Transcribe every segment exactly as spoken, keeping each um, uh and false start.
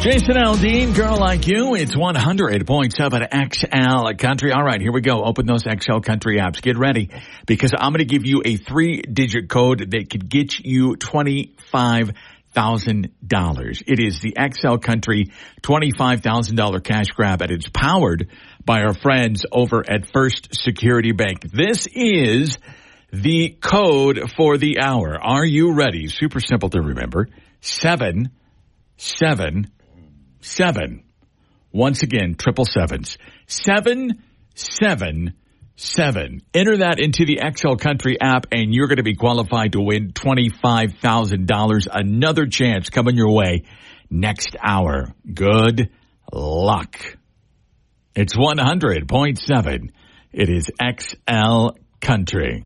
Jason Aldean, Girl Like You. It's one hundred point seven X L Country. All right, here we go. Open those X L Country apps. Get ready because I'm going to give you a three-digit code that could get you twenty-five thousand dollars. It is the X L Country twenty-five thousand dollars cash grab, and it's powered by our friends over at First Security Bank. This is the code for the hour. Are you ready? Super simple to remember. Seven, seven, seven. Once again, triple sevens. Seven, seven, seven. Enter that into the X L Country app, and you're going to be qualified to win twenty-five thousand dollars. Another chance coming your way next hour. Good luck. It's one hundred point seven. It is X L Country.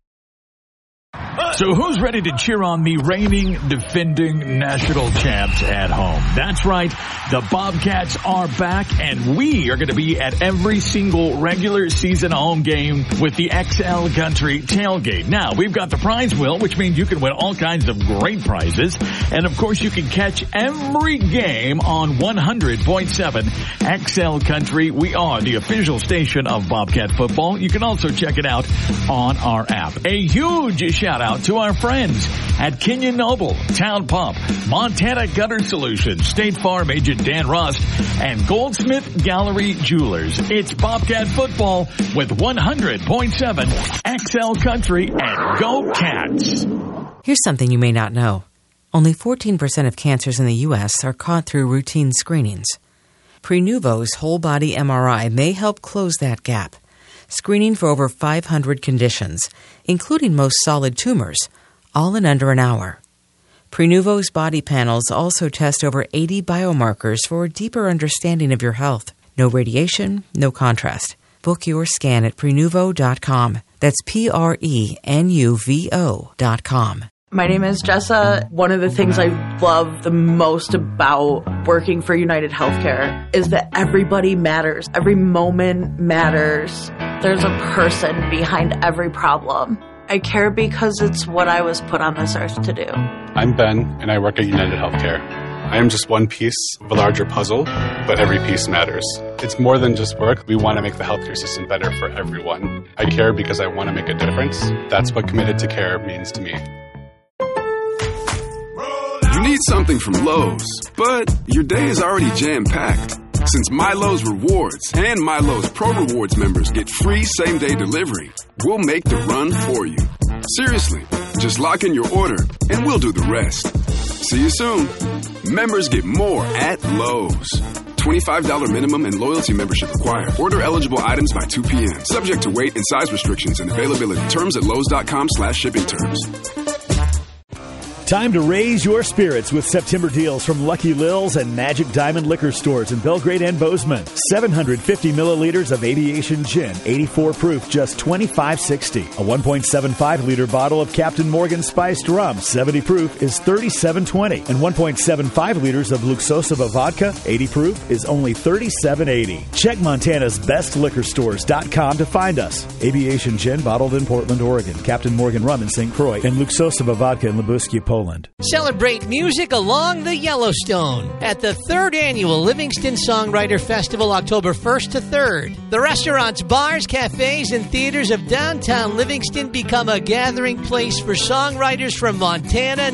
So who's ready to cheer on the reigning, defending national champs at home? That's right. The Bobcats are back, and we are going to be at every single regular season home game with the X L Country tailgate. Now, we've got the prize wheel, which means you can win all kinds of great prizes. And, of course, you can catch every game on one hundred point seven X L Country. We are the official station of Bobcat football. You can also check it out on our app. A huge shout out to our friends at Kenyon Noble, Town Pump, Montana Gutter Solutions, State Farm agent Dan Rust, and Goldsmith Gallery Jewelers. It's Bobcat football with one hundred point seven X L Country, and go Cats. Here's something you may not know. Only fourteen percent of cancers in the U S are caught through routine screenings. Prenuvo's whole body M R I may help close that gap, screening for over five hundred conditions, including most solid tumors, all in under an hour. Prenuvo's body panels also test over eighty biomarkers for a deeper understanding of your health. No radiation, no contrast. Book your scan at Prenuvo dot com. That's P R E N U V O dot com. My name is Jessa. One of the things I love the most about working for United Healthcare is that everybody matters. Every moment matters. There's a person behind every problem. I care because it's what I was put on this earth to do. I'm Ben, and I work at United Healthcare. I am just one piece of a larger puzzle, but every piece matters. It's more than just work. We want to make the healthcare system better for everyone. I care because I want to make a difference. That's what Committed to Care means to me. You need something from Lowe's, but your day is already jam-packed. Since MyLowe's Rewards and MyLowe's Pro Rewards members get free same-day delivery, we'll make the run for you. Seriously, just lock in your order and we'll do the rest. See you soon. Members get more at Lowe's. twenty-five dollars minimum and loyalty membership required. Order eligible items by two p.m. Subject to weight and size restrictions and availability. Terms at Lowe's.com slash shipping terms. Time to raise your spirits with September deals from Lucky Lil's and Magic Diamond Liquor Stores in Belgrade and Bozeman. seven hundred fifty milliliters of Aviation Gin, eighty-four proof, just twenty-five sixty. A one point seven five liter bottle of Captain Morgan Spiced Rum, seventy proof, is thirty-seven twenty. And one point seven five liters of Luxosova Vodka, eighty proof, is only thirty-seven eighty. Check Montana's best liquor stores dot com to find us. Aviation Gin, bottled in Portland, Oregon. Captain Morgan Rum in Saint Croix. And Luxosova Vodka in Lubuskia, Poland. Celebrate music along the Yellowstone at the third annual Livingston Songwriter Festival, October first to third. The restaurants, bars, cafes, and theaters of downtown Livingston become a gathering place for songwriters from Montana,